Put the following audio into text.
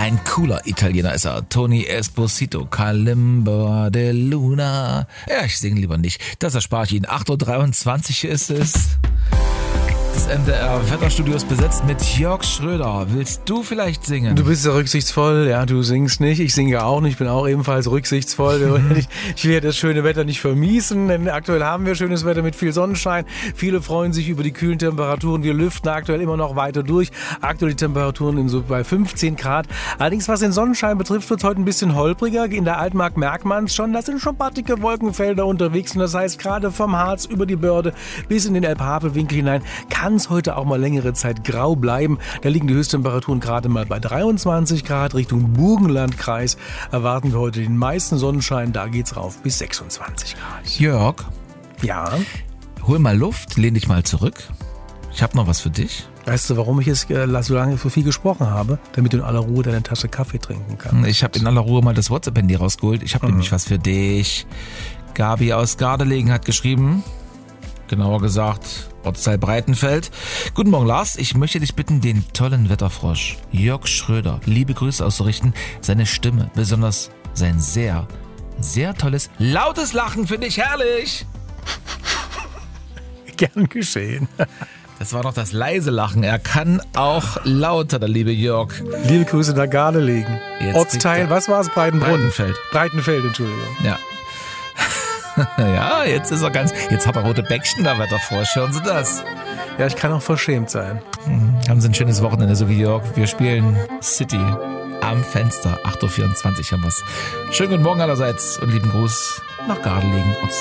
Ein cooler Italiener ist er. Tony Esposito, Kalimba de Luna. Ja, ich singe lieber nicht. Das erspare ich Ihnen. 8.23 Uhr ist es. Das MDR-Wetterstudio ist besetzt mit Jörg Schröder. Willst du vielleicht singen? Du bist ja rücksichtsvoll, ja, du singst nicht, ich singe auch nicht, ich bin auch ebenfalls rücksichtsvoll. Ich will ja das schöne Wetter nicht vermiesen, denn aktuell haben wir schönes Wetter mit viel Sonnenschein. Viele freuen sich über die kühlen Temperaturen, wir lüften aktuell immer noch weiter durch. Aktuell die Temperaturen so bei 15 Grad. Allerdings, was den Sonnenschein betrifft, wird es heute ein bisschen holpriger. In der Altmark merkt man es schon, da sind schon ein paar dicke Wolkenfelder unterwegs. Und das heißt, gerade vom Harz über die Börde bis in den Elbe-Havel-Winkel hinein kann es heute auch mal längere Zeit grau bleiben. Da liegen die Höchsttemperaturen gerade mal bei 23 Grad. Richtung Burgenlandkreis erwarten wir heute den meisten Sonnenschein. Da geht's rauf bis 26 Grad. Jörg? Ja? Hol mal Luft, lehn dich mal zurück. Ich habe noch was für dich. Weißt du, warum ich jetzt so lange so viel gesprochen habe? Damit du in aller Ruhe deine Tasse Kaffee trinken kannst. Ich habe in aller Ruhe mal das WhatsApp-Handy rausgeholt. Ich habe nämlich was für dich. Gabi aus Gardelegen hat geschrieben, genauer gesagt Ortsteil Breitenfeld. Guten Morgen, Lars. Ich möchte dich bitten, den tollen Wetterfrosch Jörg Schröder liebe Grüße auszurichten. Seine Stimme, besonders sein sehr, sehr tolles, lautes Lachen finde ich herrlich. Gern geschehen. Das war noch das leise Lachen. Er kann auch lauter, der liebe Jörg. Liebe Grüße nach Gardelegen. Ortsteil, was war es? Breitenfeld. Breitenfeld, Entschuldigung. Ja. Ja, jetzt hat er rote Bäckchen, der Wetterfrosch. Hören Sie das? Ja, ich kann auch verschämt sein. Haben Sie ein schönes Wochenende, so wie Jörg. Wir spielen City am Fenster. 8.24 Uhr haben wir's. Schönen guten Morgen allerseits und lieben Gruß nach Gardelegen.